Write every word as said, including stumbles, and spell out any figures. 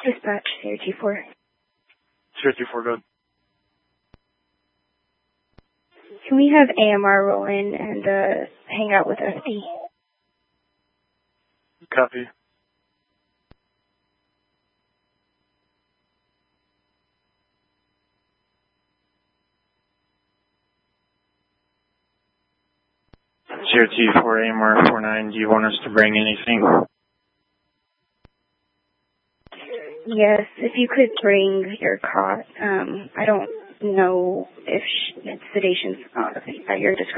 Dispatch, Sierra two four. Sierra two four, go ahead. Can we have A M R roll in and uh, hang out with S D? Copy. Sierra two four, A M R four nine, do you want us to bring anything? Yes, if you could bring your cot. Um, I don't know if sh- sedation's uh, at your discretion.